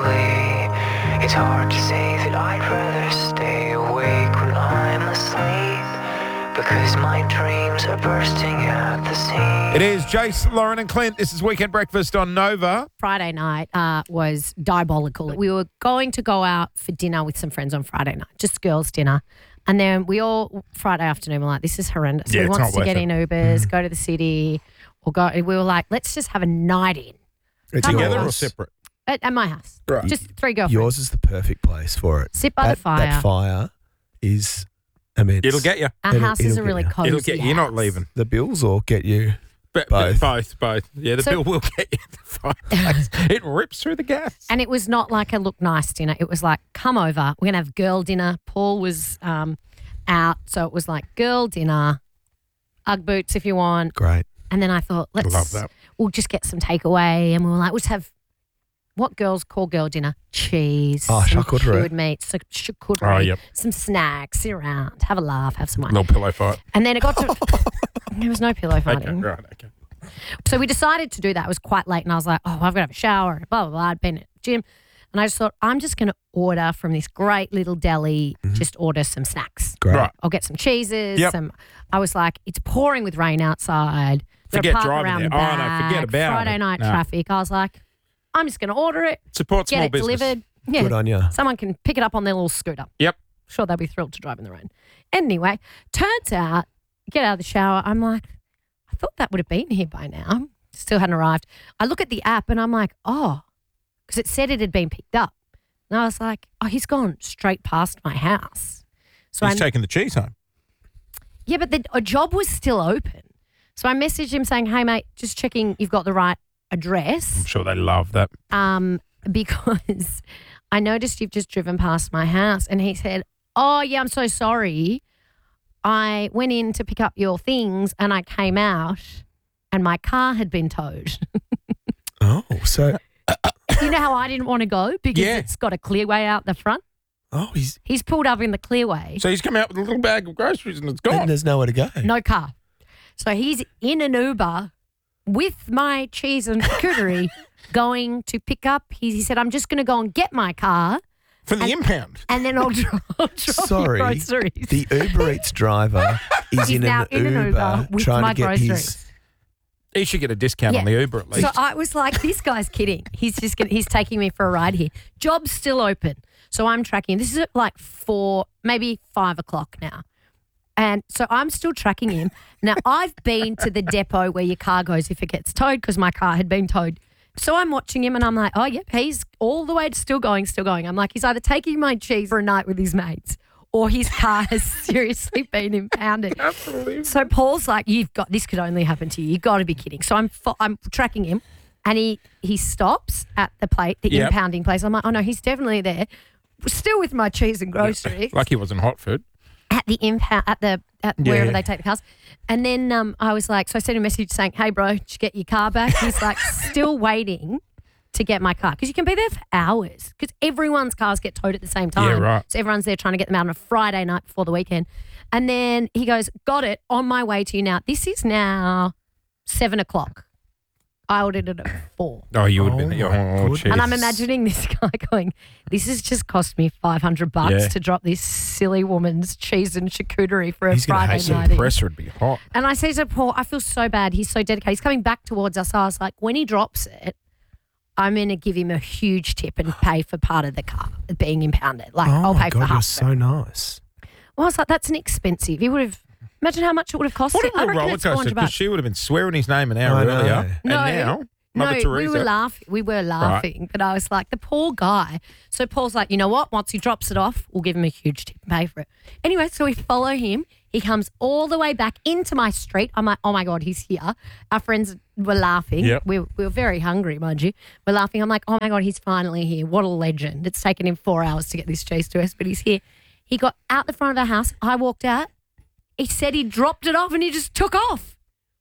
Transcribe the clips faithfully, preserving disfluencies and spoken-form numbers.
away. It's hard to say that I'd rather stay awake when I'm asleep, because my dreams are bursting at the seams. It is Jace, Lauren and Clint. This is Weekend Breakfast on Nova. Friday night uh, was diabolical. We were going to go out for dinner with some friends on Friday night, just girls' dinner. And then we all, Friday afternoon, were like, this is horrendous. Yeah, we it's want not to worth get it. in Ubers, mm. go to the city, or go. We were like, let's just have a night in. Together on. or separate? At, at my house. Right. Just three girlfriends. Yours is the perfect place for it. Sit by that, the fire. That fire is immense. It'll get you. Our It'll- house is it'll a get really you. cozy It'll get you. You're not house. leaving. The bills or get you. But, Both. But both, both. Yeah, the So- bill will get you the fireplace. It rips through the gas. And it was not like a look nice dinner. It was like, come over. We're going to have girl dinner. Paul was um, out. So it was like girl dinner, Ugg boots if you want. Great. And then I thought, let's, Love that. we'll just get some takeaway. And we were like, let's have what girls call girl dinner? Cheese. Oh, some charcuterie. cured meat, some charcuterie, Oh, yep. some snacks, sit around, have a laugh, have some wine. Little pillow fight. And then it got to, there was no pillow Okay, fighting. right, okay. So we decided to do that. It was quite late and I was like, oh, I've got to have a shower, blah, blah, blah. I'd been at the gym. And I just thought, I'm just going to order from this great little deli, Mm-hmm. just order some snacks. Great. Right. I'll get some cheeses. Yep. Some. I was like, it's pouring with rain outside. Got to Forget park driving around there. the Oh, no, back, forget about Friday it. night No. traffic. I was like, I'm just going to order it, Support get small it business. delivered. Yeah. Good on you. Someone can pick it up on their little scooter. Yep. Sure, they'll be thrilled to drive in the rain. Anyway, turns out, get out of the shower. I'm like, I thought that would have been here by now. Still hadn't arrived. I look at the app and I'm like, oh, because it said it had been picked up. And I was like, oh, he's gone straight past my house. So He's I, taking the cheese home. yeah, but the a job was still open. So I messaged him saying, hey, mate, just checking you've got the right address. I'm sure they love that. Um, because I noticed you've just driven past my house. And he said, oh, yeah, I'm so sorry. I went in to pick up your things and I came out and my car had been towed. Oh, so You know how I didn't want to go because Yeah. it's got a clearway out the front? oh, he's He's pulled up in the clearway, So he's come out with a little bag of groceries and it's and gone. there's nowhere to go. no car. So he's in an Uber with my cheese and charcuterie going to pick up. He, he said, I'm just going to go and get my car For the impound. and then I'll, dro- I'll drop Sorry, your groceries. the Uber Eats driver is He's in now an in an Uber, Uber with trying my to get groceries. his. He should get a discount on the Yeah. Uber at least. So I was like, this guy's kidding. He's just gonna, he's taking me for a ride here. Job's still open. So I'm tracking. This is at like four, maybe five o'clock now. And so I'm still tracking him. Now, I've been to the depot where your car goes if it gets towed because my car had been towed. So I'm watching him and I'm like, oh, yep, he's all the way to still going, still going. I'm like, he's either taking my cheese for a night with his mates or his car has seriously been impounded. Absolutely. So Paul's like, you've got, this could only happen to you. You've got to be kidding. So I'm fo- I'm tracking him and he he stops at the plate, the Yep. impounding place. I'm like, oh, no, he's definitely there. Still with my cheese and groceries Like he wasn't hot food. at the impound, at the, at Yeah. wherever they take the cars. And then um, I was like, so I sent him a message saying, hey, bro, did you get your car back? He's like, still waiting to get my car. Because you can be there for hours because everyone's cars get towed at the same time. Yeah, right. So everyone's there trying to get them out on a Friday night before the weekend. And then he goes, got it, on my way to you now. This is now seven o'clock. I ordered it at four. Oh, you would have Oh been. my Oh, goodness. cheers. And I'm imagining this guy going, this has just cost me five hundred bucks Yeah. to drop this silly woman's cheese and charcuterie for a He's gonna Friday hate some night. in." Compressor would be hot. And I say to Paul, I feel so bad. He's so dedicated. He's coming back towards us. I was like, when he drops it, I'm going to give him a huge tip and pay for part of the car being impounded. Like, Oh I'll my pay God, for you're half. so of it. nice. Well, I was like, that's an expensive. He would have, imagine how much it would have cost What him. a I real reckon roller it's four coaster hundred because bucks. she would have been swearing his name an hour I know. earlier. No, and now, No, Mother Teresa. we were laughing. We were laughing, but I was like, the poor guy. So Paul's like, you know what? Once he drops it off, we'll give him a huge tip and pay for it. Anyway, so we follow him. He comes all the way back into my street. I'm like, oh my God, he's here. Our friends were laughing. Yep. We, we were very hungry, mind you. We're laughing. I'm like, oh my God, he's finally here. What a legend. It's taken him four hours to get this cheese to us, but he's here. He got out the front of our house. I walked out. He said he dropped it off and he just took off.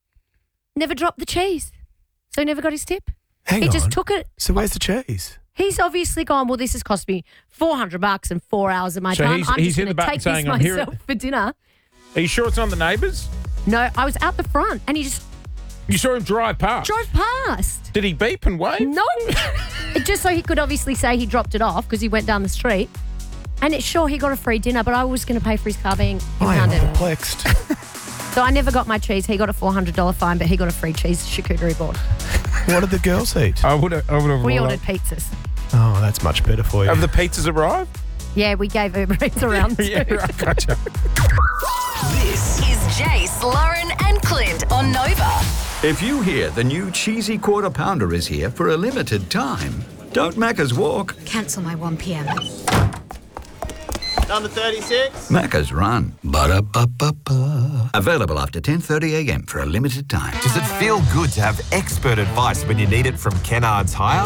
Never dropped the cheese. So he never got his tip. Hang he on. just took it. So where's the cheese? He's obviously gone, well, this has cost me four hundred bucks and four hours of my So time. he's- I'm he's just in going the to back take saying, this "I'm here myself for dinner." Are you sure it's not the neighbours? No, I was out the front and he just You saw him drive past. drove past. Did he beep and wave? No. It- just so he could obviously say he dropped it off because he went down the street. And it's sure he got a free dinner, but I was going to pay for his car being I am impounded. perplexed. So I never got my cheese. He got a four hundred dollars fine, but he got a free cheese charcuterie board. What did the girls eat? I would have. I would have. We ordered pizzas. Oh, that's much better for you. Have the pizzas arrived? Yeah, we gave Uber Eats around too. Yeah, right, gotcha. This is Jace, Lauren, and Clint on Nova. If you hear the new cheesy quarter pounder is here for a limited time, don't Macca's walk, Cancel my one p.m. Number thirty-six. Macca's run. Ba-da-ba-ba-ba. Available after ten thirty a.m. for a limited time. Does it feel good to have expert advice when you need it from Kennards Hire?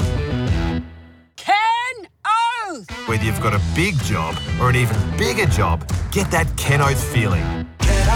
Ken Oath! Whether you've got a big job or an even bigger job, get that Ken Oath feeling.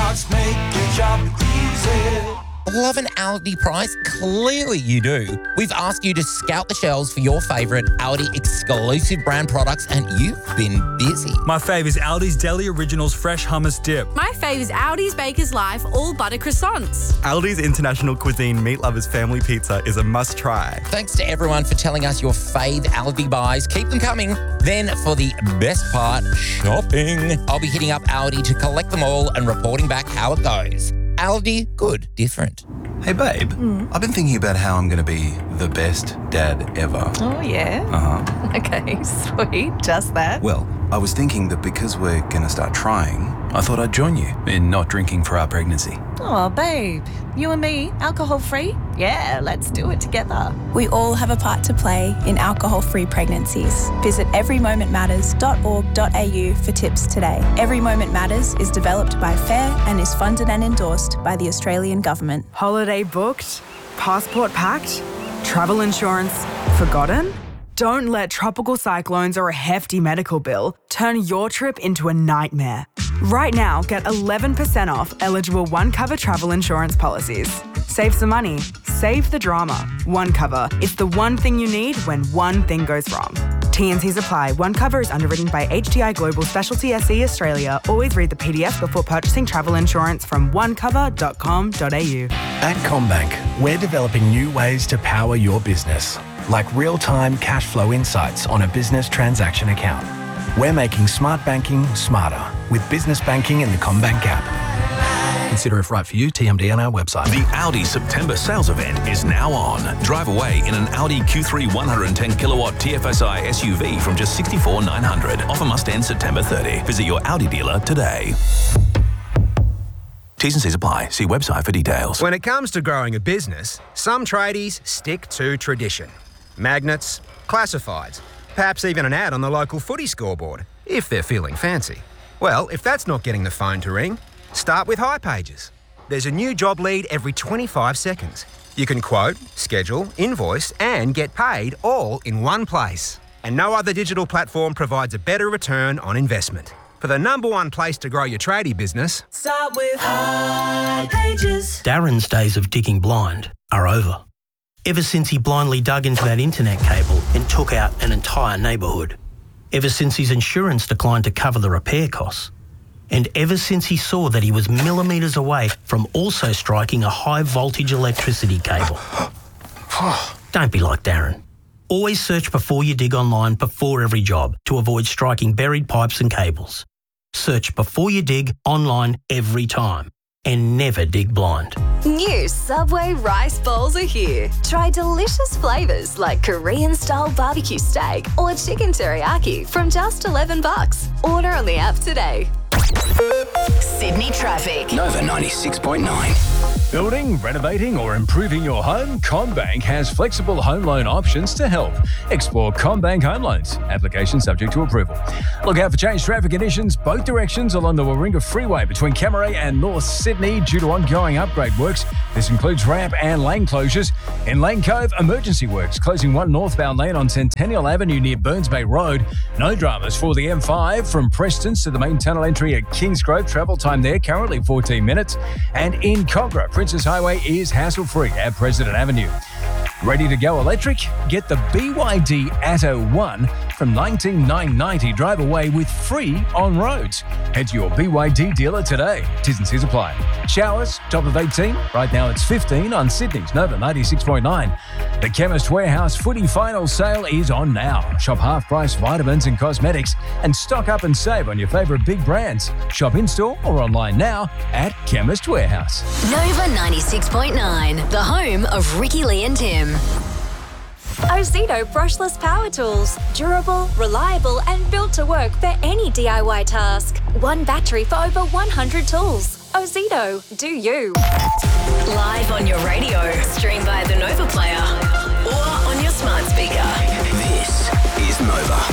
Love an Aldi price? Clearly you do. We've asked you to scout the shelves for your favourite Aldi exclusive brand products and you've been busy. My fave is Aldi's Deli Originals Fresh Hummus Dip. My fave is Aldi's Baker's Life All Butter Croissants. Aldi's International Cuisine Meat Lovers Family Pizza is a must try. Thanks to everyone for telling us your fave Aldi buys. Keep them coming. Then for the best part, shopping. I'll be hitting up Aldi to collect them all and reporting back how it goes. Aldi, good, different. Hey, babe, I've been thinking about how I'm going to be the best dad ever. Oh, yeah? Uh-huh. Okay, sweet. Just that. Well, I was thinking that because we're going to start trying, I thought I'd join you in not drinking for our pregnancy. Oh, babe. You and me, alcohol-free? Yeah, let's do it together. We all have a part to play in alcohol-free pregnancies. Visit every moment matters dot org dot a u for tips today. Every Moment Matters is developed by FAIR and is funded and endorsed by the Australian Government. Holiday booked? Passport packed? Travel insurance forgotten? Don't let tropical cyclones or a hefty medical bill turn your trip into a nightmare. Right now, get eleven percent off eligible One Cover travel insurance policies. Save some money. Save the drama. One Cover. It's the one thing you need when one thing goes wrong. T and Cs apply. One Cover is underwritten by H D I Global Specialty S E Australia. Always read the P D F before purchasing travel insurance from one cover dot com dot a u. At CommBank, we're developing new ways to power your business, like real-time cash flow insights on a business transaction account. We're making smart banking smarter with business banking in the CommBank app. Consider if right for you, T M D on our website. The Audi September sales event is now on. Drive away in an Audi Q three one hundred ten kilowatt T F S I S U V from just sixty-four thousand nine hundred dollars. Offer must end September thirtieth. Visit your Audi dealer today. T's and C's apply. See website for details. When it comes to growing a business, some tradies stick to tradition. Magnets, classifieds, perhaps even an ad on the local footy scoreboard, if they're feeling fancy. Well, if that's not getting the phone to ring, start with hipages. There's a new job lead every twenty-five seconds. You can quote, schedule, invoice, and get paid all in one place. And no other digital platform provides a better return on investment. For the number one place to grow your tradie business, start with hipages. Darren's days of digging blind are over. Ever since he blindly dug into that internet cable and took out an entire neighbourhood. Ever since his insurance declined to cover the repair costs. And ever since he saw that he was millimetres away from also striking a high voltage electricity cable. Don't be like Darren. Always search before you dig online before every job to avoid striking buried pipes and cables. Search before you dig online every time and never dig blind. New Subway rice bowls are here. Try delicious flavours like Korean-style barbecue steak or chicken teriyaki from just eleven bucks. Order on the app today. Sydney traffic. Nova ninety-six point nine. Building, renovating or improving your home? CommBank has flexible home loan options to help. Explore CommBank Home Loans. Application subject to approval. Look out for changed traffic conditions both directions along the Warringah Freeway between Camaray and North Sydney due to ongoing upgrade works. This includes ramp and lane closures. In Lane Cove, emergency works closing one northbound lane on Centennial Avenue near Burns Bay Road. No dramas for the M five from Prestons to the main tunnel entry at Kingsgrove. Travel time there currently fourteen minutes. And in Cogra, Princess Highway is hassle-free at President Avenue. Ready to go electric? Get the B Y D Atto one from nineteen thousand nine hundred ninety drove away with free on roads. Head to your B Y D dealer today. Tis and Cs apply. Showers, top of eighteen. Right now it's fifteen on Sydney's Nova ninety-six point nine. The Chemist Warehouse footy final sale is on now. Shop half-price vitamins and cosmetics and stock up and save on your favourite big brands. Shop in-store or online now at Chemist Warehouse. Nova ninety-six point nine, the home of Ricky Lee and Tim. Ozito brushless power tools. Durable, reliable, and built to work for any D I Y task. One battery for over one hundred tools. Ozito, do you. Live on your radio, stream via the Nova Player, or on your smart speaker. This is Nova.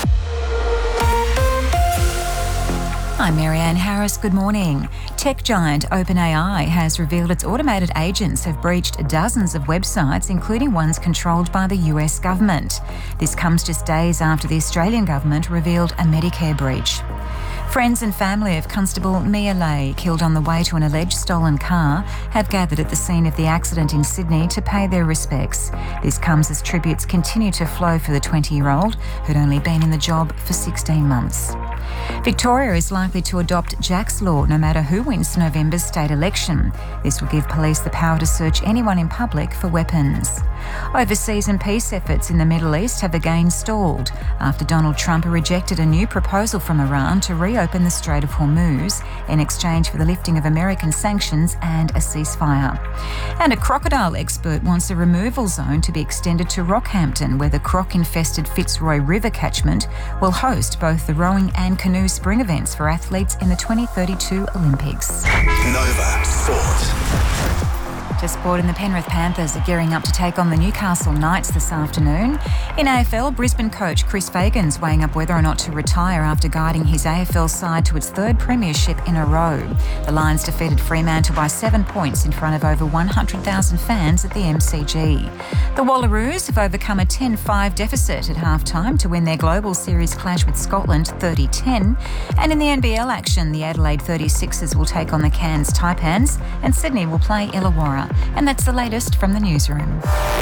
I'm Marianne Harris. Good morning. Tech giant OpenAI has revealed its automated agents have breached dozens of websites, including ones controlled by the U S government. This comes just days after the Australian government revealed a Medicare breach. Friends and family of Constable Mia Lay, killed on the way to an alleged stolen car, have gathered at the scene of the accident in Sydney to pay their respects. This comes as tributes continue to flow for the twenty-year-old, who'd only been in the job for sixteen months. Victoria is likely to adopt Jack's Law no matter who wins November's state election. This will give police the power to search anyone in public for weapons. Overseas and peace efforts in the Middle East have again stalled after Donald Trump rejected a new proposal from Iran to reopen the Strait of Hormuz in exchange for the lifting of American sanctions and a ceasefire. And a crocodile expert wants a removal zone to be extended to Rockhampton, where the croc-infested Fitzroy River catchment will host both the rowing and canoe spring events for athletes in the twenty thirty-two Olympics. Nova Sport. To sport, and the Penrith Panthers are gearing up to take on the Newcastle Knights this afternoon. In A F L, Brisbane coach Chris Fagan's weighing up whether or not to retire after guiding his A F L side to its third premiership in a row. The Lions defeated Fremantle by seven points in front of over one hundred thousand fans at the M C G. The Wallaroos have overcome a ten five deficit at half-time to win their Global Series clash with Scotland thirty ten. And in the N B L action, the Adelaide thirty-sixers will take on the Cairns Taipans and Sydney will play Illawarra. And that's the latest from the newsroom.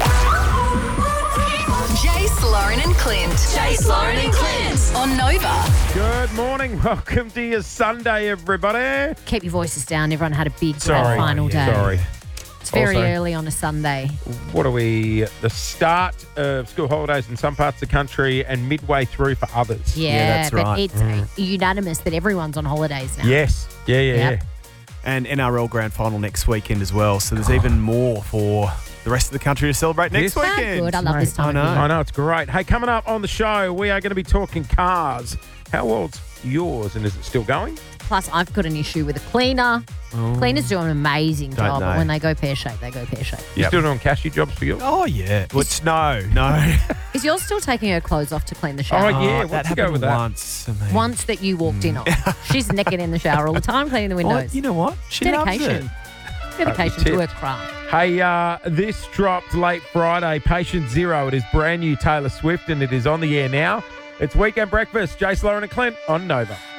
Jace, Lauren and Clint. Jace, Lauren and Clint on Nova. Good morning. Welcome to your Sunday, everybody. Keep your voices down. Everyone had a big Sorry. grand final day. Sorry. It's very Also, early on a Sunday. What are we? The start of school holidays in some parts of the country and midway through for others. Yeah, but right. it's Mm. unanimous that everyone's on holidays now. Yes. Yeah, yeah, Yep. yeah. And N R L Grand Final next weekend as well. So there's even more for the rest of the country to celebrate next Yes. weekend. Good. I love this time I of know. year. I know, it's great. Hey, coming up on the show, we are going to be talking cars. How old's yours and is it still going? Plus, I've got an issue with a cleaner. Oh. Cleaners do an amazing Don't job, know. but when they go pear-shaped, they go pear-shaped. You still doing cashier jobs for yours? Oh, yeah. Which, no, no. Is yours still taking her clothes off to clean the shower? Oh, yeah. that What's the go happened with that? once. I mean, Once that you walked in on. She's naked in the shower all the time, cleaning the well, windows. you know what? She Dedication. loves it. Dedication to her craft. Hey, uh, this dropped late Friday. Patient Zero. It is brand new Taylor Swift and it is on the air now. It's Weekend Breakfast. Jace, Lauren and Clint on Nova.